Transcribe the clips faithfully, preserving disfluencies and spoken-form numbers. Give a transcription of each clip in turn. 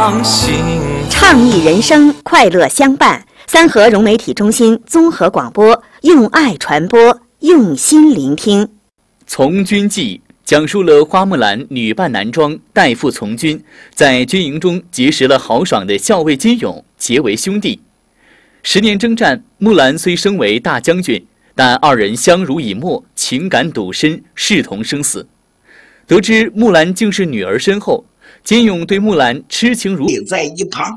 放心。 倡议人生，快乐相伴。三河融媒体中心综合广播，用爱传播，用心聆听。《 从军记》讲述了花木兰女扮男装代父从军，在军营中结识了豪爽的校尉金勇，结为兄弟。十年征战，木兰虽升为大将军，但二人相濡以沫，情感笃深，视同生死。得知木兰竟是女儿身后，金勇对木兰痴情如在一旁。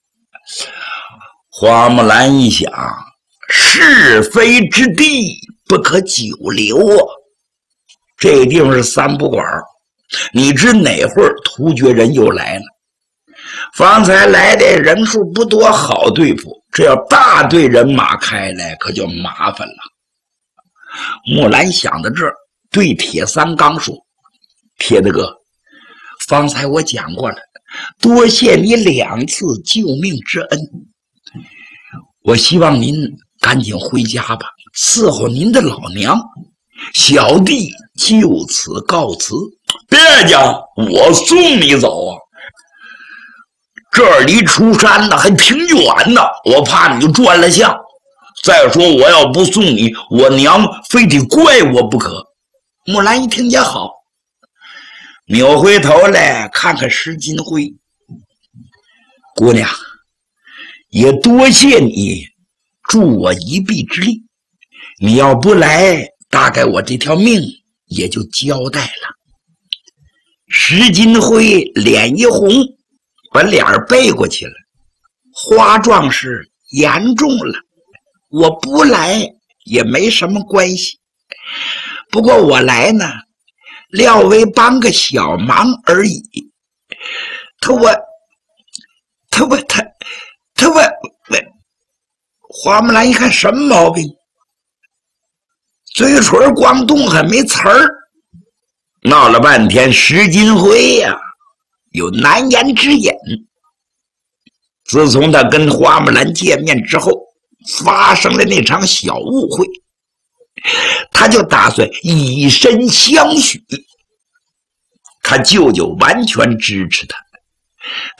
花木兰一想，是非之地不可久留啊！这地方是三不管，你知哪会儿突厥人又来了？方才来的人数不多，好对付，这要大队人马开来，可就麻烦了。木兰想到这儿，对铁三刚说：“铁大哥，方才我讲过了，多谢你两次救命之恩。我希望您赶紧回家吧，伺候您的老娘。小弟就此告辞。”别介，我送你走啊！这儿离出山呢还挺远呢，我怕你就转了向。再说我要不送你，我娘非得怪我不可。木兰一听也好，扭回头来看看石金辉，姑娘，也多谢你助我一臂之力，你要不来，大概我这条命也就交代了。石金辉脸一红，把脸背过去了。花壮士言重了，我不来也没什么关系，不过我来呢，料为帮个小忙而已。他我他我他他我花木兰一看什么毛病，嘴唇光动还没词儿，闹了半天石金辉呀、啊、有难言之隐。自从他跟花木兰见面之后，发生了那场小误会，他就打算以身相许。他舅舅完全支持他，